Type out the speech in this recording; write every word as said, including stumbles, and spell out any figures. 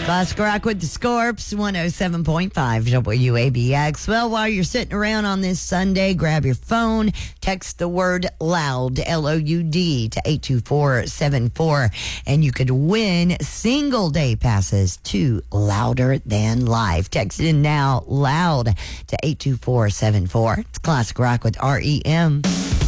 Classic Rock with the Scorps, one oh seven point five W A B X. Well, while you're sitting around on this Sunday, grab your phone, text the word LOUD, L O U D, to eight two four seven four, and you could win single day passes to Louder Than Life. Text it in now, LOUD, to eight two four seven four. It's Classic Rock with R E M.